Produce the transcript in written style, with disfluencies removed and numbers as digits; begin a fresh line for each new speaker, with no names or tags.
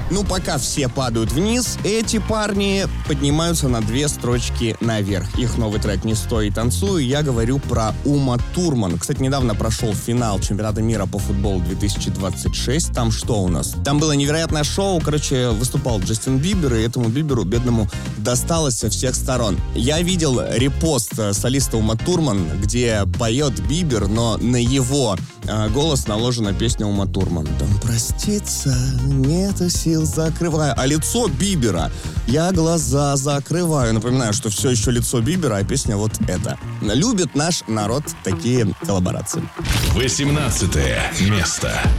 Ну, пока все падают вниз, эти парни поднимаются на 2 строчки наверх. Их новый трек «Не стой и танцуй». Я говорю про Ума Турман. Кстати, недавно прошел финал чемпионата мира по футболу 2026. Там что у нас? Там было невероятное шоу. Короче, выступал Джастин Бибер, и этому Биберу, бедному, досталось со всех сторон. Я видел репост солиста Ума Турман, где поет Бибер, но на его голос наложена песня Ума Турман. Там проститься, нету сил, закрываю. А лицо Бибера, я глаза закрываю. Напоминаю, что все еще лицо Бибера, а песня вот эта. Любит наш народ такие коллаборации.
18 место.